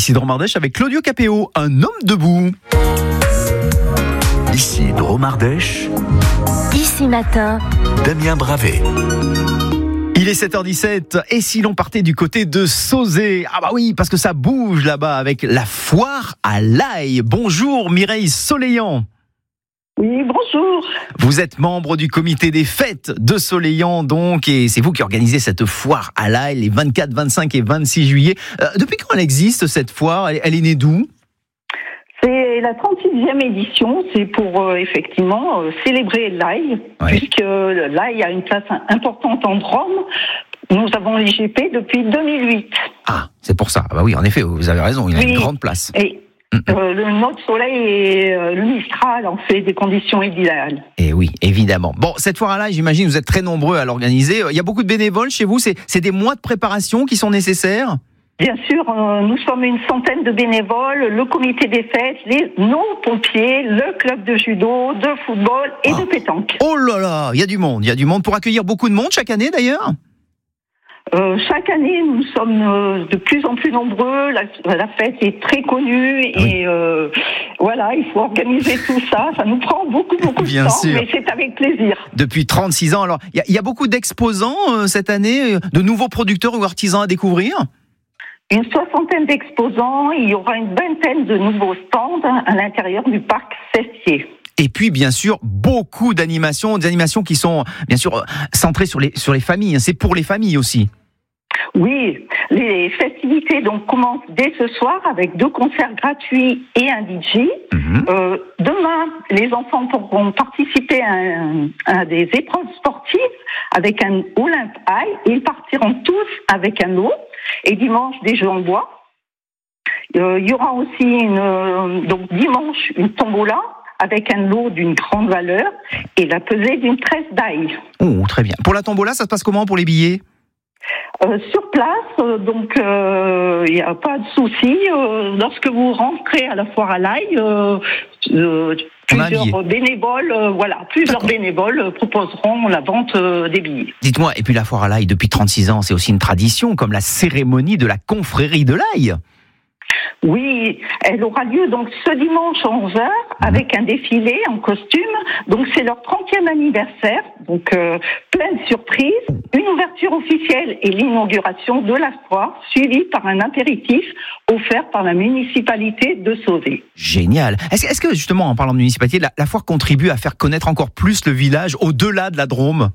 Ici Dromardèche avec Claudio Capéo, un homme debout. Ici Dromardèche, Ici Matin, Damien Bravet. Il est 7h17 et si l'on partait du côté de Sauzet? Ah bah oui, parce que ça bouge là-bas avec la foire à l'ail. Bonjour Mireille Soleillant. Oui, bonjour. Vous êtes membre du comité des fêtes de Soleillant donc, et c'est vous qui organisez cette foire à l'ail les 24, 25 et 26 juillet. Depuis quand elle existe cette foire? Elle est née d'où? C'est la 36e édition, c'est pour effectivement célébrer l'ail, puisque l'ail a une place importante en Drôme. Nous avons l'IGP depuis 2008. Ah, c'est pour ça. Ah bah oui, en effet, vous avez raison, il a une grande place. Et notre soleil et le Mistral en fait des conditions idéales. Et oui, évidemment. Bon, cette foire à l'ail, j'imagine, vous êtes très nombreux à l'organiser. Il y a beaucoup de bénévoles chez vous, c'est des mois de préparation qui sont nécessaires? Bien sûr, nous sommes une centaine de bénévoles, le comité des fêtes, nos pompiers, le club de judo, de football et de pétanque. Oh là là, il y a du monde pour accueillir beaucoup de monde chaque année d'ailleurs. Chaque année, nous sommes de plus en plus nombreux. La fête est très connue et voilà, il faut organiser tout ça. Ça nous prend beaucoup de Bien temps, sûr. mais c'est avec plaisir. Depuis 36 ans, alors il y a beaucoup d'exposants cette année, de nouveaux producteurs ou artisans à découvrir? Une soixantaine d'exposants, il y aura une vingtaine de nouveaux stands à l'intérieur du parc Cestier. Et puis, bien sûr, beaucoup d'animations, des animations qui sont, bien sûr, centrées sur les familles. C'est pour les familles aussi. Oui, les festivités donc commencent dès ce soir avec 2 concerts gratuits et un DJ. Demain, les enfants pourront participer à des épreuves sportives avec un Olympe High. Ils partiront tous avec un lot. Et dimanche, des jeux en bois. Il y aura aussi donc dimanche une tombola avec un lot d'une grande valeur et la pesée d'une tresse d'ail. Oh, très bien. Pour la tombola, ça se passe comment pour les billets? Sur place, donc il n'y a pas de souci. Lorsque vous rentrez à la foire à l'ail, plusieurs bénévoles proposeront la vente des billets. Dites-moi, et puis la foire à l'ail depuis 36 ans, c'est aussi une tradition, comme la cérémonie de la confrérie de l'ail. Oui, elle aura lieu donc ce dimanche à 11h avec un défilé en costume. Donc c'est leur 30e anniversaire, donc plein de surprises, une ouverture officielle et l'inauguration de la foire, suivie par un apéritif offert par la municipalité de Sauzet. Génial. Est-ce que justement, en parlant de municipalité, la foire contribue à faire connaître encore plus le village au-delà de la Drôme?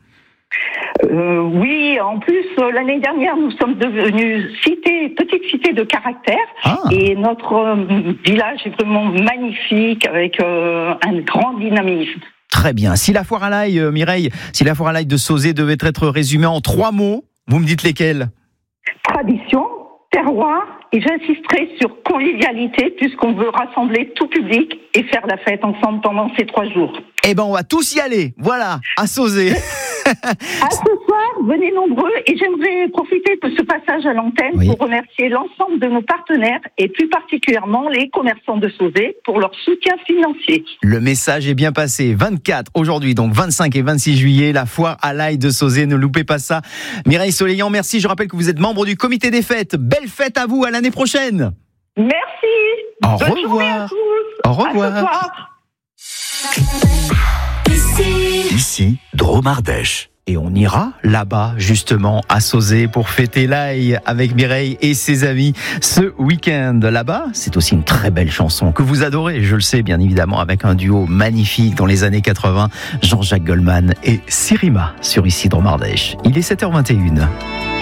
Oui, en plus, l'année dernière, nous sommes devenus petite cité de caractère. Et notre village est vraiment magnifique avec un grand dynamisme. Très bien. Si la foire à l'ail, Mireille, si la foire à l'ail de Sauzet devait être résumée en 3 mots, vous me dites lesquels? Tradition, terroir, et j'insisterai sur convivialité puisqu'on veut rassembler tout public et faire la fête ensemble pendant ces 3 jours. Eh ben, on va tous y aller. Voilà, à Sauzet. À ce soir, venez nombreux et j'aimerais profiter de ce passage à l'antenne pour remercier l'ensemble de nos partenaires et plus particulièrement les commerçants de Sauzet pour leur soutien financier. Le message est bien passé. 24 aujourd'hui, donc 25 et 26 juillet, la foire à l'ail de Sauzet. Ne loupez pas ça. Mireille Soleillant, merci. Je rappelle que vous êtes membre du comité des fêtes. Belle fête à vous, à l'année prochaine. Merci. Au Bonne revoir. journée à tous. Au revoir. À ce soir. Ici Dromardèche. Et on ira là-bas, justement, à Sauzet pour fêter l'ail avec Mireille et ses amis ce week-end. Là-bas, c'est aussi une très belle chanson que vous adorez, je le sais, bien évidemment, avec un duo magnifique dans les années 80, Jean-Jacques Goldman et Sirima sur Ici Dromardèche. Il est 7h21.